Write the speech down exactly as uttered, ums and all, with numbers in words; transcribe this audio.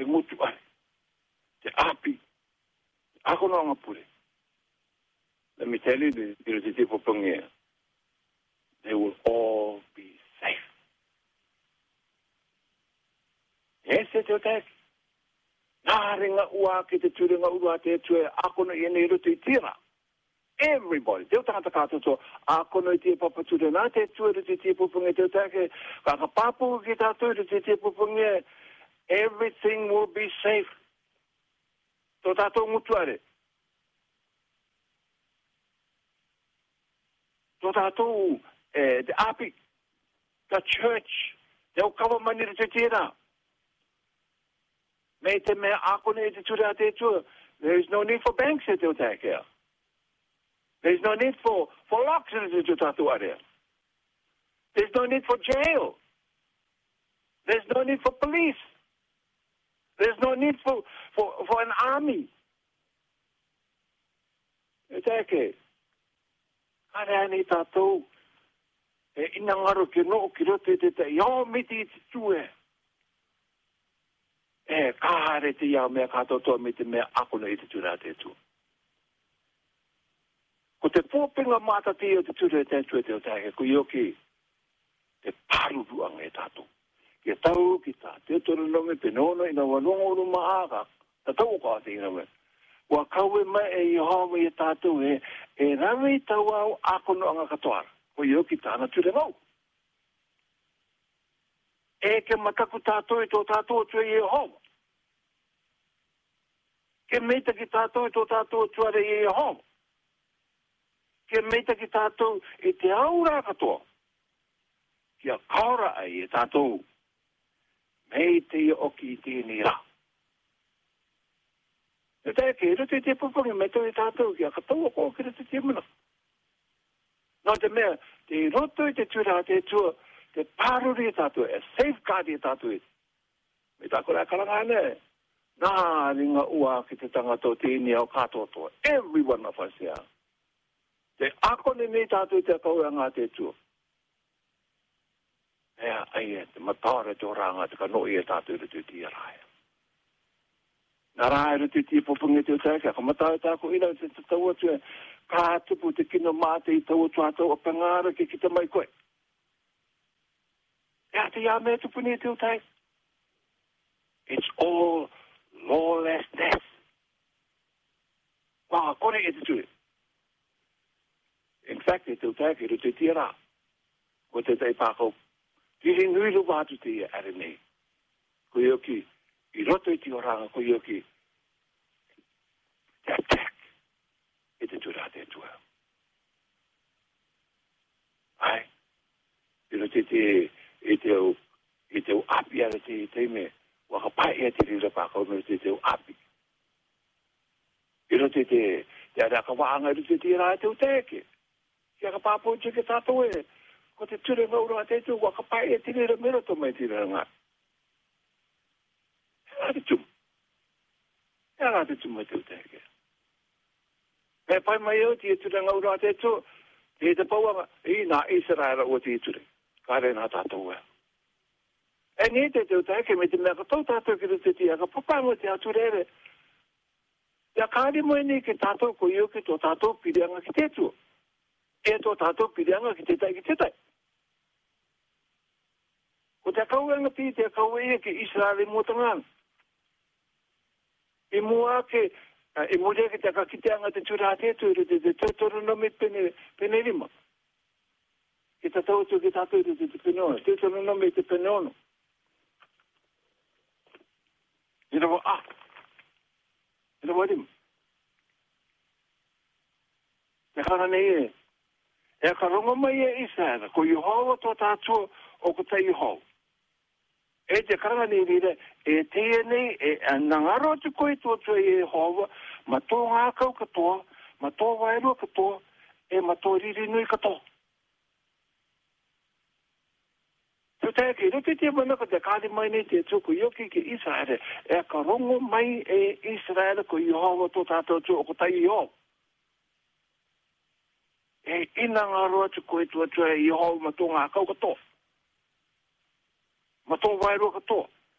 te ngutu ai, te api, ako no anga pure. Let me tell you, the te po pangea, they will all be safe. Yes, e te o teki. Nā ringa ua ki te turinga ua te tue, ako no i ene iru te tira. Everybody. Te o tangata kātoto, ako no i te papature, nā te tue iru te te pupunge, te o teki, kaka papu ki tātou iru te te pupunge, everything will be safe. Tō tātou ngutuare. Tō tātou, eh, te api, the church, te o kawa mani te tira. Me te mea ako ne te tura te tua. There is no need for banks e te o tākea. There is no need for, for locks e te tātou area. There is no need for jail. There is no need for police. There is no need for, for, for an army. E tāke. Kare ane tātou. E ina ngaro ki no ki rote te te. Iau miti i te tue. E kāre te iau mea kātotoa me te mea ako na i te tura te tu. Ko te pōpinga māta te o te tura te tu e te o tāke, ko ioki te paruruanga e tātou. Ki tau ki tā, te toro nonge te nono ina wanonga uru maaka, ta tau ka te ina me. Wa kaue mai e i hawa i tātou e, e rawe tau au ako no anga katoara. Ko ioki tāna ture mau. E ke mataku tātou i tō tātou tue i Yehova. Ke meita ki tātou i tō tātou tuare i Yehova. Ke meita ki tātou i te aura katoa. Kia kaora ai e tātou. Mei te i oki i tēnei rā. E tae ke rute te pupungi me tō i tātou kia katoa ko ki rute te muna. Nō te mea, te roto i te tura te tua, te pāruri e tātou, e safeguard e tātou e. Me tāko rā karanga ane. Nā ringa ua ki te tangato tēnei au kātotoa. Every one of us here. Te ako ne me tātou te kaua ngā te tua. Ea, ai e, te matare te oranga te kanoi e tātou i te tia rāia. Nā rāia i te tia popunge te o tākia, ka matāi tāko ina te taua tue, kā tupu te kino māte i taua tuatau o pangara ki kita mai koe. Ea te ia mea tupuni te o tākia. It's all lawlessness. Wā, kore e te tue. In fact, e te o tākia i te tia rā. Ko te tei pākau. Tiri nui lu wātu te ia are nei. Ko ioki, i roto i te oranga, ko ioki, te attack, e te tura te tua. Ai, i roto te, i te o, i te o api ara te te me, waka pai e te rira pākau me te te o api. I roto te, te araka wāanga, i roto te rā te o teke. Kia ka pāpō te ke tātou e, ko te ture ngauru a te tu, waka pai e tiri ra mera to mai tiri ra ngā. E rā te tumu. E rā te tumu e te uteke. Me pai mai au ti e ture ngauru a te tu, te te pauanga, i nā Israela o te ture. Kāre nā tātou e. E ni te te uteke, me te mea katou tātou ki te tia, ka papango te ature ere. Te a kāri moe ni ki tātou ko iu ki tō tātou pirianga ki te tu. E tō tātou pirianga ki te tai ki te tai. Ko te kauanga pi, te kauanga ki Israeli mōtangana. I mua ke, i mua ke te kakiteanga te tura te tu, te te tōtoro no me pene, pene rima. Ki te tautu ki tātou te te penono, te tōtoro no me te penono. I rawa, ah, i rawa rima. Te kara nei e, e ka rongo mai e Israel, ko i hoa tō tātua o ko tei hou. E te karanga nei rire, e te nei, e nangaro te koe tō tō e hoa, ma tō ngākau katoa, ma tō wairua katoa, e ma tō riri nui katoa. Tō te ake, rote te manaka te kāri mai nei te tūku ioki ki Israel, e ka rongo mai e Israel ko i hoa tō tātou tō o ko tei hou. E ina ngā roa te koe tua tua e i hau ma tō ngā kau katoa. Ma tō wairua katoa.